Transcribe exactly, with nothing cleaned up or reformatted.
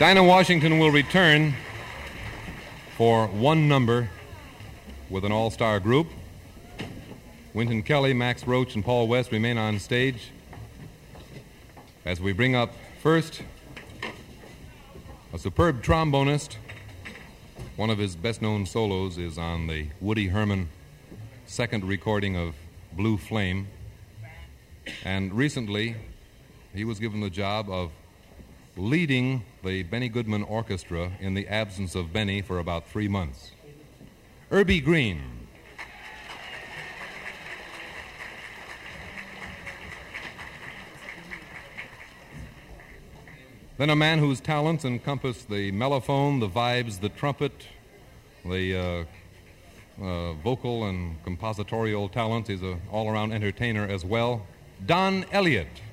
Dinah Washington will return for one number with an all-star group. Wynton Kelly, Max Roach, and Paul West remain on stage as we bring up first a superb trombonist. One of his best-known solos is on the Woody Herman second recording of Blue Flame. And recently, he was given the job of leading the Benny Goodman Orchestra in the absence of Benny for about three months. Irby Green. Then a man whose talents encompass the mellophone, the vibes, the trumpet, the uh, uh, vocal and compositorial talents. He's an all-around entertainer as well. Don Elliott.